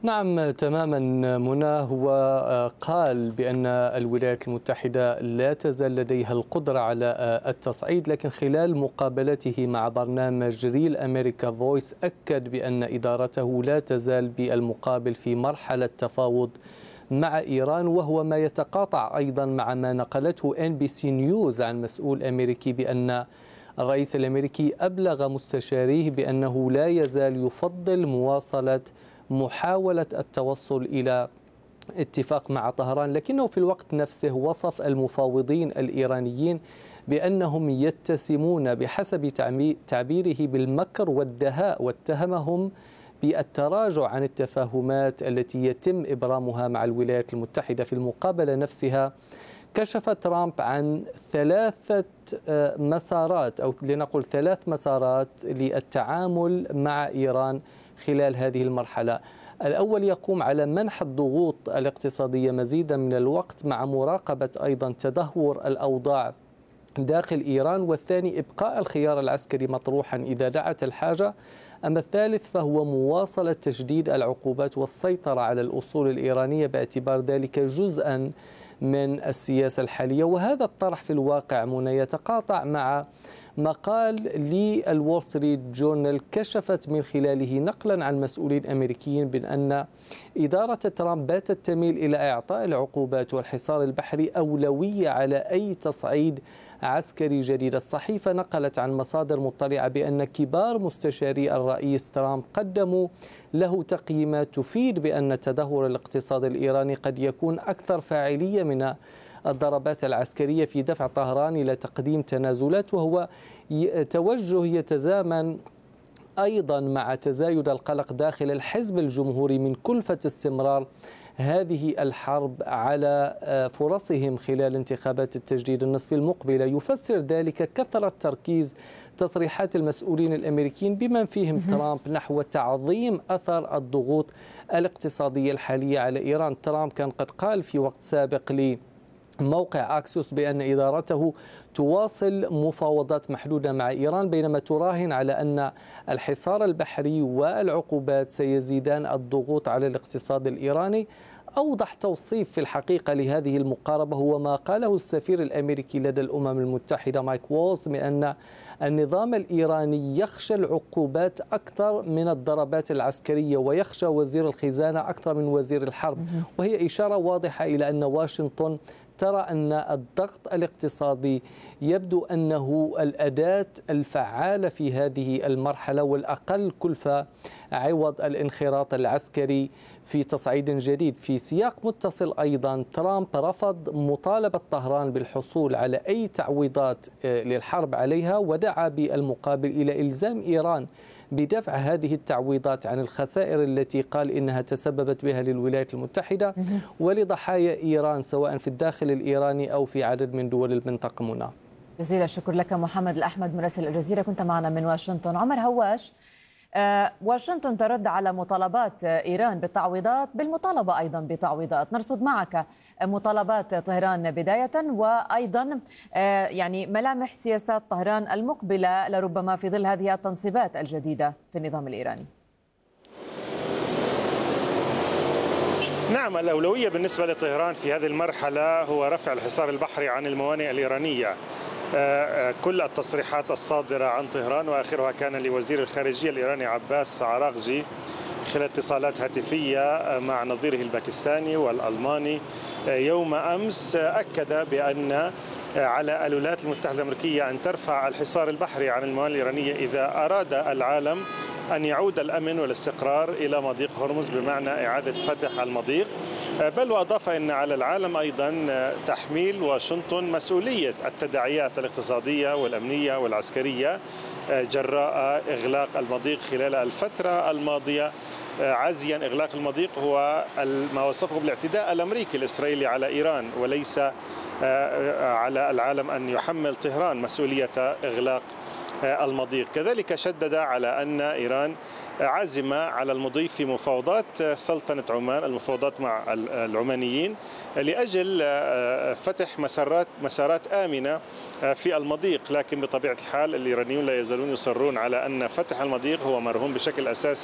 نعم تماما منى. هو قال بأن الولايات المتحدة لا تزال لديها القدرة على التصعيد، لكن خلال مقابلته مع برنامج ريل أمريكا فويس أكد بأن إدارته لا تزال بالمقابل في مرحلة تفاوض مع إيران، وهو ما يتقاطع أيضا مع ما نقلته NBC نيوز عن مسؤول أمريكي بأن الرئيس الأمريكي أبلغ مستشاريه بأنه لا يزال يفضل مواصلة محاولة التوصل إلى اتفاق مع طهران، لكنه في الوقت نفسه وصف المفاوضين الإيرانيين بأنهم يتسمون بحسب تعبيره بالمكر والدهاء، واتهمهم بالتراجع عن التفاهمات التي يتم إبرامها مع الولايات المتحدة. في المقابلة نفسها كشف ترامب عن ثلاث مسارات للتعامل مع إيران خلال هذه المرحلة. الأول يقوم على منح الضغوط الاقتصادية مزيدا من الوقت مع مراقبة أيضا تدهور الأوضاع داخل إيران، والثاني إبقاء الخيار العسكري مطروحا إذا دعت الحاجة. أما الثالث فهو مواصلة تشديد العقوبات والسيطرة على الأصول الإيرانية باعتبار ذلك جزءا من السياسة الحالية. وهذا الطرح في الواقع يتقاطع مع مقال للوول ستريت جورنال كشفت من خلاله نقلا عن مسؤولين أمريكيين بأن إدارة ترامب باتت تميل إلى إعطاء العقوبات والحصار البحري أولوية على أي تصعيد عسكري جديد. الصحيفة نقلت عن مصادر مطلعة بأن كبار مستشاري الرئيس ترامب قدموا له تقييمات تفيد بأن التدهور الاقتصادي الإيراني قد يكون أكثر فاعلية من الضربات العسكرية في دفع طهران إلى تقديم تنازلات، وهو توجه يتزامن أيضا مع تزايد القلق داخل الحزب الجمهوري من كلفة استمرار هذه الحرب على فرصهم خلال انتخابات التجديد النصفي المقبلة. يفسر ذلك كثرة تركيز تصريحات المسؤولين الأمريكيين بمن فيهم ترامب نحو تعظيم أثر الضغوط الاقتصادية الحالية على إيران. ترامب كان قد قال في وقت سابق موقع أكسوس بأن إدارته تواصل مفاوضات محدودة مع إيران، بينما تراهن على أن الحصار البحري والعقوبات سيزيدان الضغوط على الاقتصاد الإيراني. أوضح توصيف في الحقيقة لهذه المقاربة هو ما قاله السفير الأمريكي لدى الأمم المتحدة مايك وولز بأن النظام الإيراني يخشى العقوبات أكثر من الضربات العسكرية، ويخشى وزير الخزانة أكثر من وزير الحرب، وهي إشارة واضحة إلى أن واشنطن ترى أن الضغط الاقتصادي يبدو أنه الأداة الفعالة في هذه المرحلة والأقل كلفة عوض الانخراط العسكري في تصعيد جديد. في سياق متصل أيضا ترامب رفض مطالبة طهران بالحصول على أي تعويضات للحرب عليها، ودعا بالمقابل إلى إلزام إيران بدفع هذه التعويضات عن الخسائر التي قال إنها تسببت بها للولايات المتحدة ولضحايا إيران سواء في الداخل الإيراني أو في عدد من دول المنطقة. منى، جزيل الشكر لك محمد الأحمد مراسل الجزيرة، كنت معنا من واشنطن. عمر هواش، واشنطن ترد على مطالبات إيران بالتعويضات بالمطالبة أيضا بتعويضات. نرصد معك مطالبات طهران بداية، وأيضا يعني ملامح سياسات طهران المقبلة لربما في ظل هذه التنصيبات الجديدة في النظام الإيراني. نعم، الأولوية بالنسبة لطهران في هذه المرحلة هو رفع الحصار البحري عن الموانئ الإيرانية. كل التصريحات الصادرة عن طهران وآخرها كان لوزير الخارجية الإيراني عباس عراقجي خلال اتصالات هاتفية مع نظيره الباكستاني والألماني يوم أمس، أكد بأن على الولايات المتحدة الأمريكية أن ترفع الحصار البحري عن الموانئ الإيرانية إذا أراد العالم أن يعود الأمن والاستقرار إلى مضيق هرمز، بمعنى إعادة فتح المضيق. بل وأضاف أن على العالم أيضا تحميل واشنطن مسؤولية التداعيات الاقتصادية والأمنية والعسكرية جراء إغلاق المضيق خلال الفترة الماضية، عازيا إغلاق المضيق هو ما وصفه بالاعتداء الأمريكي الإسرائيلي على إيران، وليس على العالم أن يحمل طهران مسؤولية إغلاق المضيق. كذلك شدد على أن إيران عازمة على المضي في مفاوضات سلطنة عمان، المفاوضات مع العمانيين لأجل فتح مسارات آمنة في المضيق. لكن بطبيعة الحال الإيرانيون لا يزالون يصرون على أن فتح المضيق هو مرهون بشكل أساسي